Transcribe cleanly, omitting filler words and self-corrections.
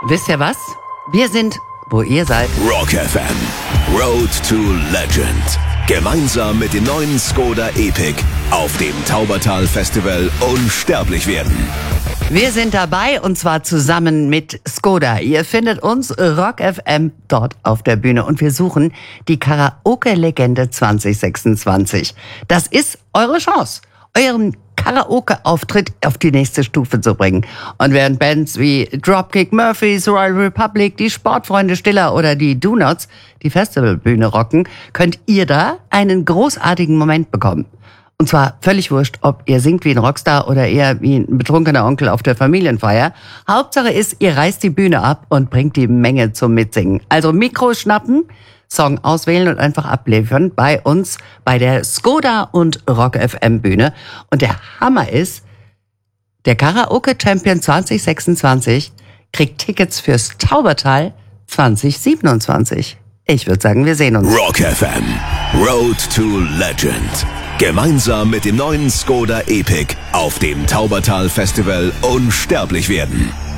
Wisst ihr was? Wir sind, wo ihr seid. Rock FM. Road to Legend. Gemeinsam mit dem neuen Skoda Epic auf dem Taubertal Festival unsterblich werden. Wir sind dabei und zwar zusammen mit Skoda. Ihr findet uns Rock FM dort auf der Bühne und wir suchen die Karaoke-Legende 2026. Das ist eure Chance, euren Karaoke-Auftritt auf die nächste Stufe zu bringen. Und während Bands wie Dropkick Murphys, Royal Republic, die Sportfreunde Stiller oder die Do-Nots die Festivalbühne rocken, könnt ihr da einen großartigen Moment bekommen. Und zwar völlig wurscht, ob ihr singt wie ein Rockstar oder eher wie ein betrunkener Onkel auf der Familienfeier. Hauptsache ist, ihr reißt die Bühne ab und bringt die Menge zum Mitsingen. Also Mikro schnappen, Song auswählen und einfach abliefern bei uns bei der Skoda und Rock FM Bühne. Und der Hammer ist, der Karaoke Champion 2026 kriegt Tickets fürs Taubertal 2027. Ich würde sagen, wir sehen uns. Rock FM. Road to Legend. Gemeinsam mit dem neuen Skoda Epic auf dem Taubertal Festival unsterblich werden.